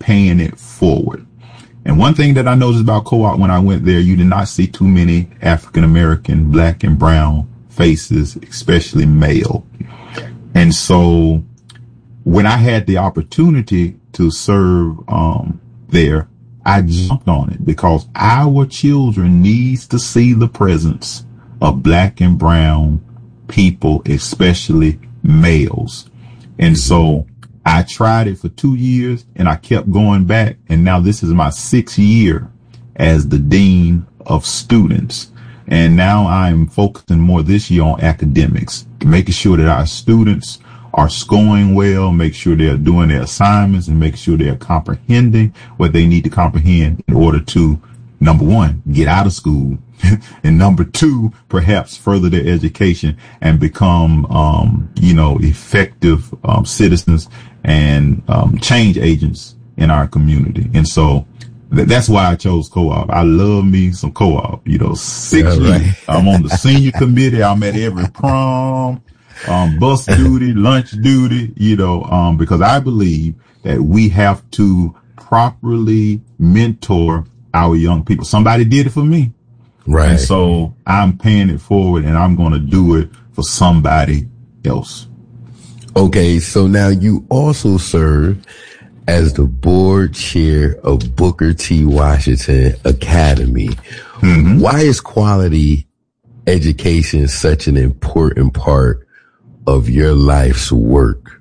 paying it forward. And one thing that I noticed about co-op when I went there, you did not see too many African American, black and brown faces, especially male. And so when I had the opportunity to serve there, I jumped on it because our children needs to see the presence of black and brown people, especially males. And so I tried it for 2 years and I kept going back. And now this is my 6th year as the dean of students. And now I'm focusing more this year on academics, making sure that our students are scoring well, make sure they're doing their assignments and make sure they're comprehending what they need to comprehend in order to, number one, get out of school. And number two, perhaps further their education and become, effective citizens and change agents in our community. And so that's why I chose co-op. I love me some co-op, 6 years. Right. I'm on the senior committee. I'm at every prom, bus duty, lunch duty, because I believe that we have to properly mentor our young people. Somebody did it for me. Right. And so I'm paying it forward and I'm going to do it for somebody else. Okay. So now you also serve as the board chair of Booker T. Washington Academy. Mm-hmm. Why is quality education such an important part of your life's work?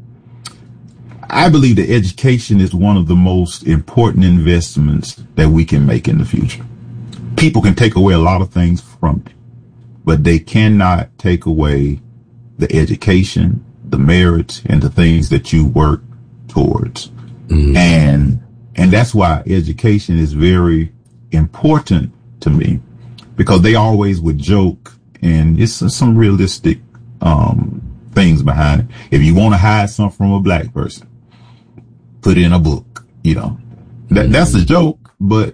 I believe that education is one of the most important investments that we can make in the future. People can take away a lot of things from it, but they cannot take away the education, the merits, and the things that you work towards. Mm-hmm. And that's why education is very important to me, because they always would joke, and it's some realistic things behind it. If you want to hide something from a black person, put it in a book. That's a joke, but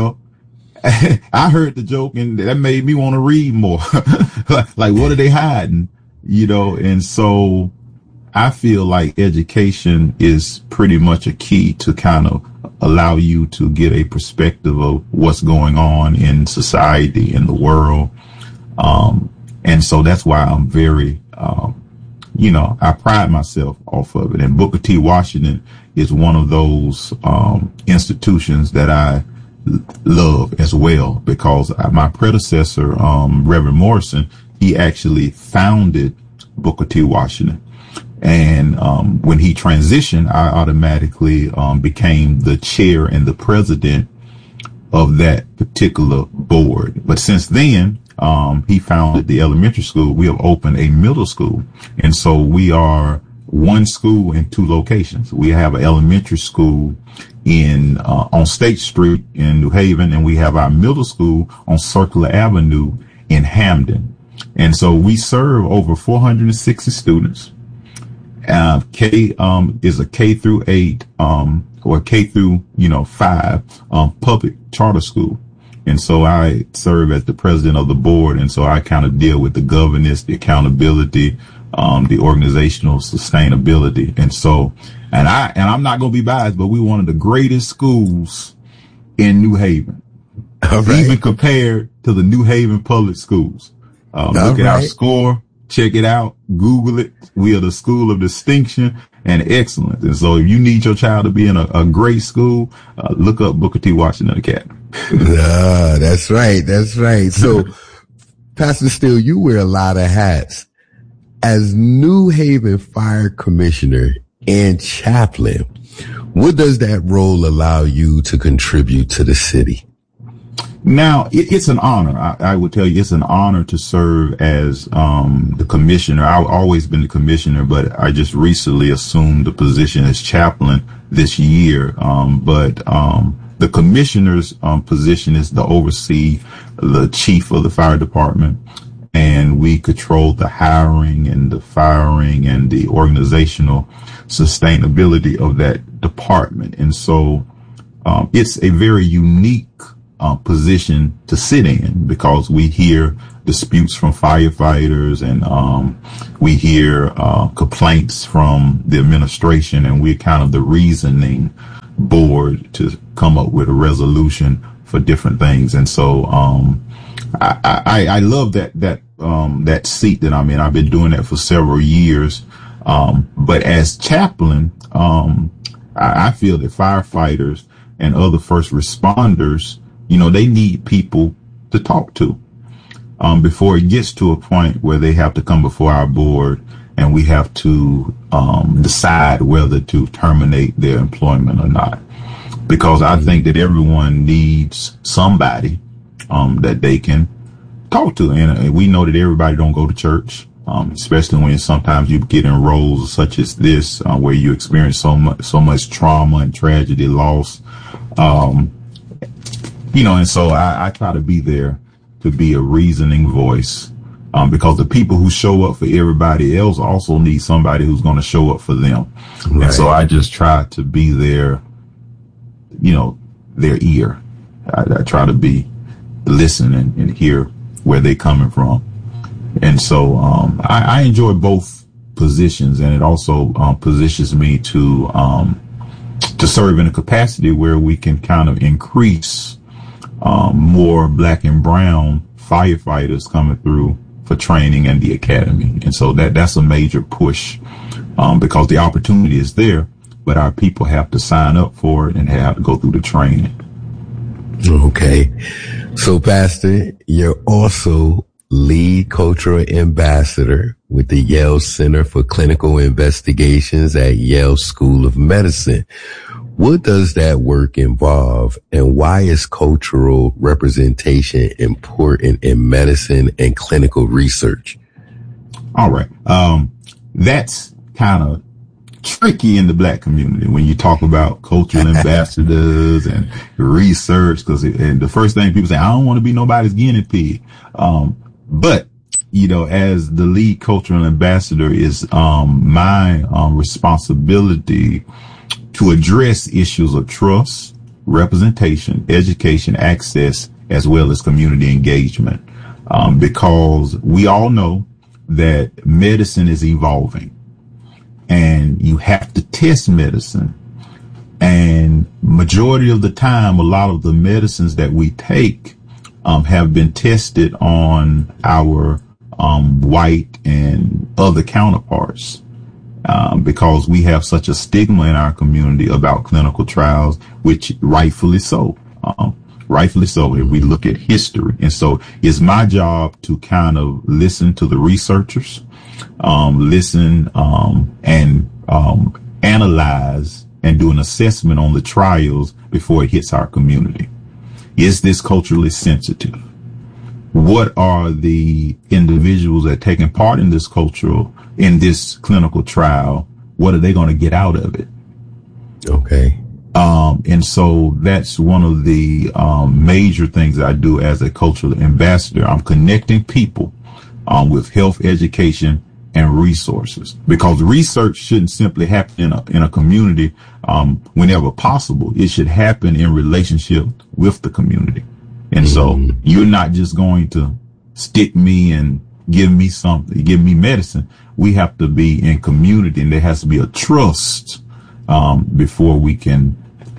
I heard the joke and that made me want to read more. Like, what are they hiding? And so I feel like education is pretty much a key to kind of allow you to get a perspective of what's going on in society, in the world. And so that's why I'm very, I pride myself off of it. And Booker T. Washington is one of those institutions that I love as well, because my predecessor, Reverend Morrison, he actually founded Booker T. Washington. And when he transitioned, I automatically became the chair and the president of that particular board. But since then, he founded the elementary school. We have opened a middle school. And so we are one school in 2 locations. We have an elementary school on State Street in New Haven, and we have our middle school on Circular Avenue in Hamden. And so we serve over 460 students. K is a K through 8 or K through 5 public charter school. And so I serve as the president of the board, and so I kind of deal with the governance, the accountability, the organizational sustainability. And so, and I'm not going to be biased, but we're one of the greatest schools in New Haven, even compared to the New Haven public schools. Look at our score, check it out, Google it. We are the school of distinction and excellence. And so if you need your child to be in a great school, look up Booker T. Washington Academy. That's right. That's right. So, Pastor Steele, you wear a lot of hats. As New Haven Fire Commissioner and Chaplain, what does that role allow you to contribute to the city? Now, it's an honor. I would tell you it's an honor to serve as the commissioner. I've always been the commissioner, but I just recently assumed the position as chaplain this year. But the commissioner's position is to oversee the chief of the fire department, and we control the hiring and the firing and the organizational sustainability of that department. And so it's a very unique position to sit in, because we hear disputes from firefighters and we hear complaints from the administration, and we're kind of the reasoning board to come up with a resolution for different things. And so, I love that seat that I'm in. I've been doing that for several years. But as chaplain, I feel that firefighters and other first responders, they need people to talk to, before it gets to a point where they have to come before our board and we have to, decide whether to terminate their employment or not. Because I think that everyone needs somebody, that they can talk to. And we know that everybody don't go to church, especially when sometimes you get in roles such as this, where you experience so much trauma and tragedy, loss. And so I try to be there to be a reasoning voice, because the people who show up for everybody else also need somebody who's going to show up for them. Right. And so I just try to be their ear. I try to listen and hear where they're coming from. And so, I enjoy both positions, and it also, positions me to serve in a capacity where we can kind of increase, more black and brown firefighters coming through for training in the academy. And so that's a major push, because the opportunity is there, but our people have to sign up for it and have to go through the training. Okay. So, Pastor, you're also lead cultural ambassador with the Yale Center for Clinical Investigations at Yale School of Medicine. What does that work involve, and why is cultural representation important in medicine and clinical research? All right. That's kind of tricky in the black community when you talk about cultural ambassadors and research, because the first thing people say, I don't want to be nobody's guinea pig. But as the lead cultural ambassador, is my responsibility to address issues of trust, representation, education, access, as well as community engagement, because we all know that medicine is evolving. And you have to test medicine. And majority of the time, a lot of the medicines that we take have been tested on our white and other counterparts, because we have such a stigma in our community about clinical trials, which rightfully so. Rightfully so, if we look at history. And so it's my job to kind of listen to the researchers, listen, and analyze and do an assessment on the trials before it hits our community. Is this culturally sensitive? What are the individuals that are taking part in this clinical trial? What are they going to get out of it? Okay. And so that's one of the major things that I do as a cultural ambassador. I'm connecting people with health education and resources, because research shouldn't simply happen in a community whenever possible. It should happen in relationship with the community. And so you're not just going to stick me and give me medicine. We have to be in community, and there has to be a trust before we can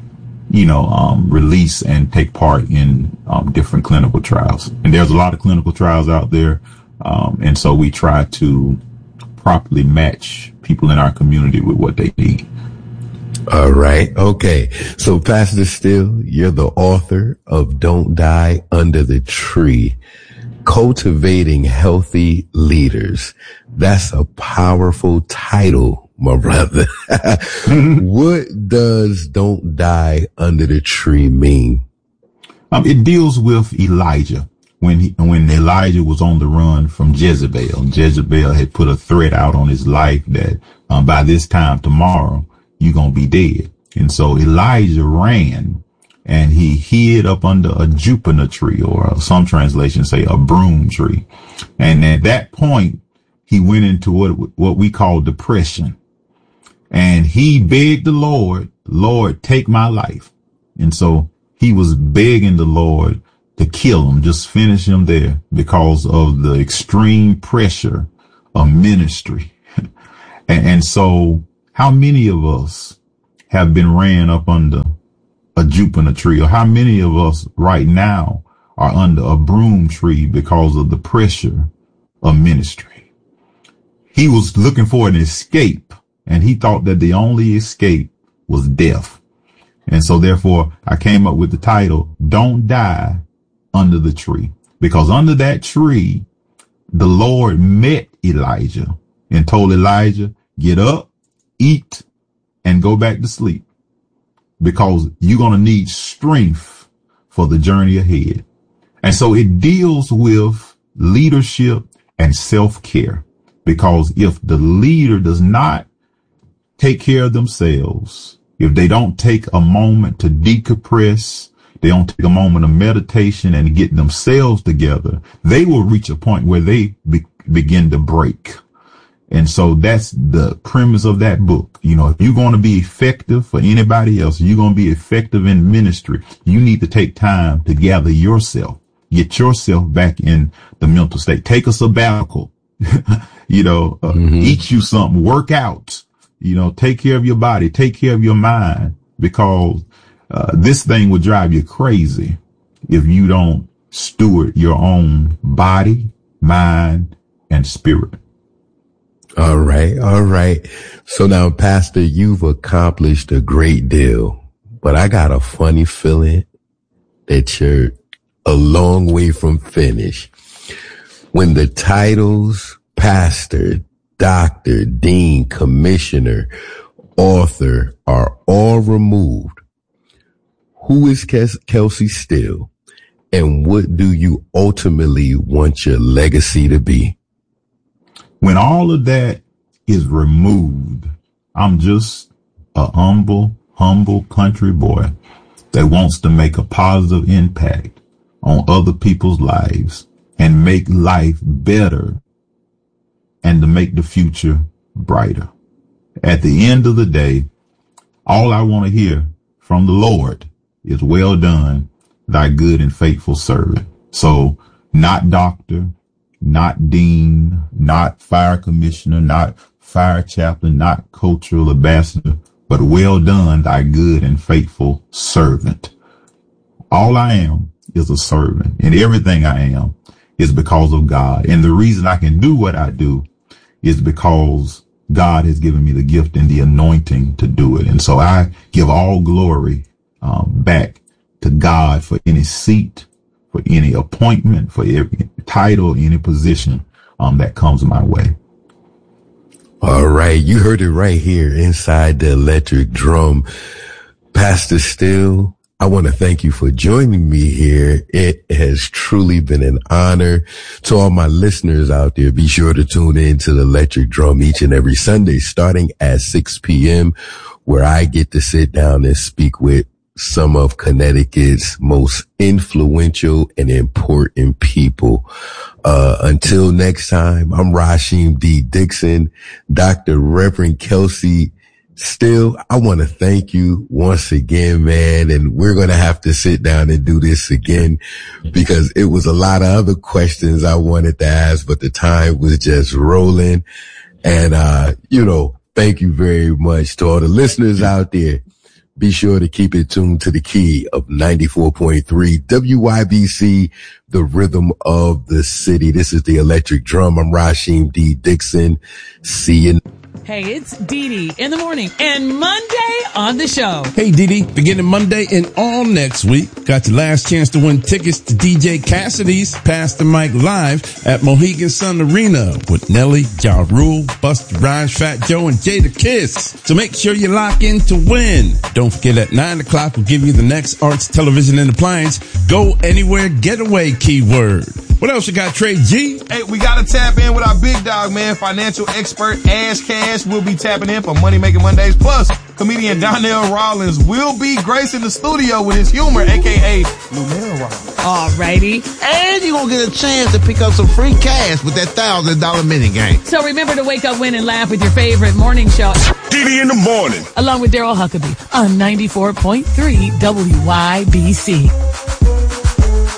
release and take part in different clinical trials. And there's a lot of clinical trials out there. And so we try to properly match people in our community with what they need. All right. Okay. So, Pastor Steele, you're the author of Don't Die Under the Tree, Cultivating Healthy Leaders. That's a powerful title, my brother. What does Don't Die Under the Tree mean? It deals with Elijah. When Elijah was on the run from Jezebel, Jezebel had put a threat out on his life that by this time tomorrow, you're going to be dead. And so Elijah ran, and he hid up under a juniper tree, or some translations say a broom tree. And at that point, he went into what we call depression. And he begged the Lord, take my life. And so he was begging the Lord to kill him, just finish him there, because of the extreme pressure of ministry. And so how many of us have been ran up under a juniper tree? Or how many of us right now are under a broom tree because of the pressure of ministry? He was looking for an escape, and he thought that the only escape was death. And so therefore I came up with the title, Don't Die Under the Tree, because under that tree, the Lord met Elijah and told Elijah, get up, eat, and go back to sleep, because you're going to need strength for the journey ahead. And so it deals with leadership and self-care, because if the leader does not take care of themselves, if they don't take a moment to decompress, they don't take a moment of meditation and get themselves together, they will reach a point where they begin to break. And so that's the premise of that book. You know, if you're going to be effective for anybody else, you're going to be effective in ministry, you need to take time to gather yourself, get yourself back in the mental state, take a sabbatical, eat you something, work out, take care of your body, take care of your mind, because this thing will drive you crazy if you don't steward your own body, mind, and spirit. All right. So now, Pastor, you've accomplished a great deal, but I got a funny feeling that you're a long way from finish. When the titles pastor, doctor, dean, commissioner, author are all removed, who is Kelsey Steele, and what do you ultimately want your legacy to be? When all of that is removed, I'm just a humble country boy that wants to make a positive impact on other people's lives and make life better and to make the future brighter. At the end of the day, all I want to hear from the Lord is, well done, thy good and faithful servant. So not doctor, not dean, not fire commissioner, not fire chaplain, not cultural ambassador, but well done, thy good and faithful servant. All I am is a servant, and everything I am is because of God. And the reason I can do what I do is because God has given me the gift and the anointing to do it. And so I give all glory back to God for any seat, for any appointment, for every title, any position that comes my way. All right. You heard it right here inside the Electric Drum. Pastor Steele, I want to thank you for joining me here. It has truly been an honor. To all my listeners out there, be sure to tune in to the Electric Drum each and every Sunday starting at 6 p.m., where I get to sit down and speak with some of Connecticut's most influential and important people. Until next time, I'm Rasheem D. Dixon, Dr. Reverend Kelsey Steele. I want to thank you once again, man. And we're going to have to sit down and do this again, because it was a lot of other questions I wanted to ask, but the time was just rolling. And, thank you very much to all the listeners out there. Be sure to keep it tuned to the key of 94.3 WYBC, the rhythm of the city. This is the Electric Drum. I'm Rasheem D. Dixon. See you. Hey, it's Dee Dee in the morning and Monday on the show. Hey, Dee Dee, beginning Monday and all next week, got your last chance to win tickets to DJ Cassidy's Pastor Mike Live at Mohegan Sun Arena with Nelly, Ja Rule, Busta Rhymes, Fat Joe, and Jada Kiss. So make sure you lock in to win. Don't forget at 9 o'clock, we'll give you the next Arts, Television, and Appliance Go Anywhere Getaway keyword. What else you got, Trey G? Hey, we got to tap in with our big dog, man. Financial expert Ash Cash will be tapping in for Money Making Mondays. Plus, comedian Donnell Rollins will be gracing the studio with his humor, a.k.a. Lunell Rollins. Alrighty. And you're going to get a chance to pick up some free cash with that $1,000 mini game. So remember to wake up, win, and laugh with your favorite morning show. Dee Dee in the morning. Along with Daryl Huckabee on 94.3 WYBC.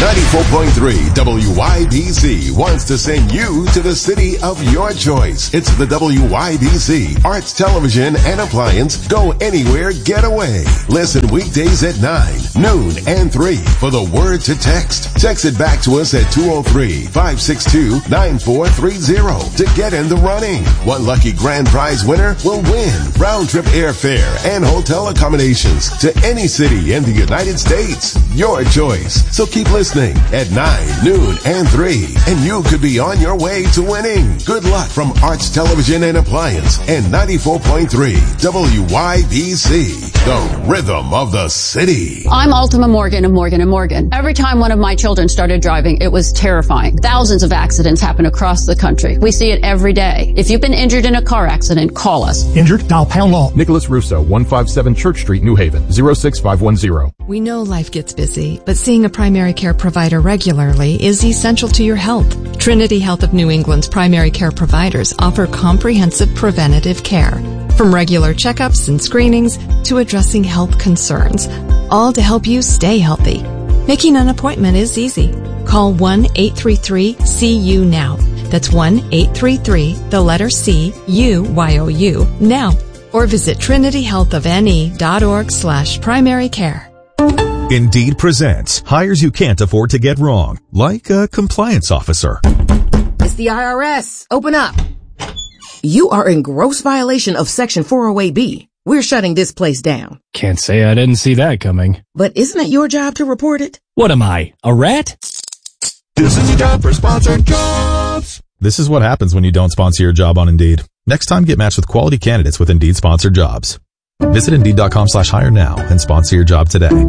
94.3 WYBC wants to send you to the city of your choice. It's the WYBC Arts, Television, and Appliance Go Anywhere Getaway. Listen weekdays at 9, noon, and 3 for the word to text. Text it back to us at 203-562-9430 to get in the running. One lucky grand prize winner will win round-trip airfare and hotel accommodations to any city in the United States. Your choice. So keep listening at 9, noon, and 3, and you could be on your way to winning. Good luck from Arts, Television, and Appliance and 94.3 WYBC, the rhythm of the city. I'm Ultima Morgan of Morgan & Morgan. Every time one of my children started driving, it was terrifying. Thousands of accidents happen across the country. We see it every day. If you've been injured in a car accident, call us. Injured? Dial pound law. Nicholas Russo, 157 Church Street, New Haven, 06510. We know life gets busy, but seeing a primary care provider regularly is essential to your health. Trinity Health of New England's primary care providers offer comprehensive preventative care, from regular checkups and screenings to addressing health concerns, all to help you stay healthy. Making an appointment is easy. Call 1-833-CU now. That's 1-833, the letter C, U-Y-O-U, now. Or visit trinityhealthofne.org/primary care. Indeed presents hires you can't afford to get wrong, like a compliance officer. It's the IRS. Open up. You are in gross violation of Section 408B. We're shutting this place down. Can't say I didn't see that coming. But isn't it your job to report it? What am I, a rat? This is your job for sponsored jobs. This is what happens when you don't sponsor your job on Indeed. Next time, get matched with quality candidates with Indeed sponsored jobs. Visit Indeed.com/hire now and sponsor your job today.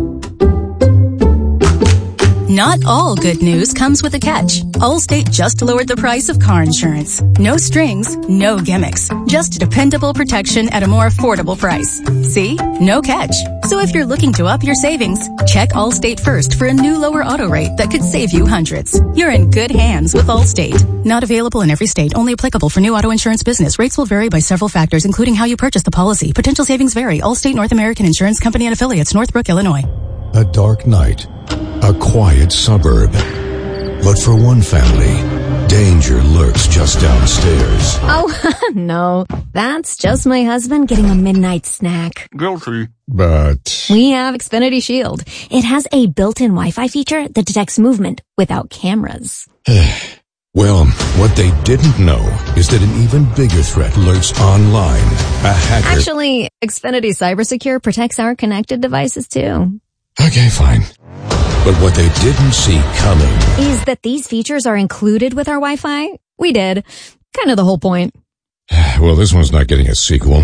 Not all good news comes with a catch. Allstate just lowered the price of car insurance. No strings, no gimmicks. Just dependable protection at a more affordable price. See? No catch. So if you're looking to up your savings, check Allstate first for a new lower auto rate that could save you hundreds. You're in good hands with Allstate. Not available in every state. Only applicable for new auto insurance business. Rates will vary by several factors, including how you purchase the policy. Potential savings vary. Allstate North American Insurance Company and Affiliates, Northbrook, Illinois. A dark night. A quiet suburb. But for one family, danger lurks just downstairs. Oh, no. That's just my husband getting a midnight snack. Guilty. But we have Xfinity Shield. It has a built-in Wi-Fi feature that detects movement without cameras. Well, what they didn't know is that an even bigger threat lurks online. A hacker. Actually, Xfinity CyberSecure protects our connected devices too. Okay, fine. But what they didn't see coming is that these features are included with our Wi-Fi. We did. Kind of the whole point. Well, this one's not getting a sequel.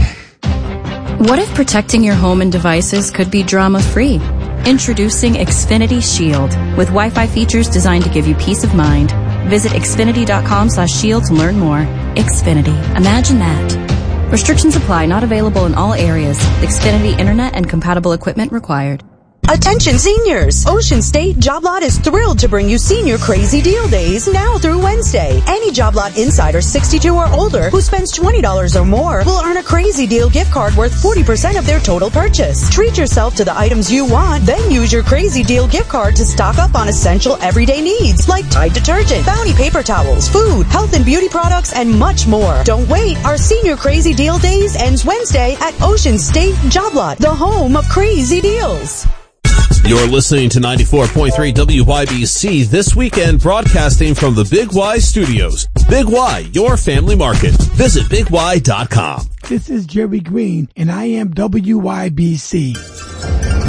What if protecting your home and devices could be drama-free? Introducing Xfinity Shield with Wi-Fi features designed to give you peace of mind. Visit Xfinity.com/shield to learn more. Xfinity. Imagine that. Restrictions apply. Not available in all areas. Xfinity Internet and compatible equipment required. Attention seniors! Ocean State Job Lot is thrilled to bring you Senior Crazy Deal Days now through Wednesday. Any Job Lot insider 62 or older who spends $20 or more will earn a Crazy Deal gift card worth 40% of their total purchase. Treat yourself to the items you want, then use your Crazy Deal gift card to stock up on essential everyday needs like Tide detergent, Bounty paper towels, food, health and beauty products, and much more. Don't wait. Our Senior Crazy Deal Days ends Wednesday at Ocean State Job Lot, the home of crazy deals. You're listening to 94.3 WYBC this weekend, broadcasting from the Big Y Studios. Big Y, your family market. Visit BigY.com. This is Jerry Green, and I am WYBC.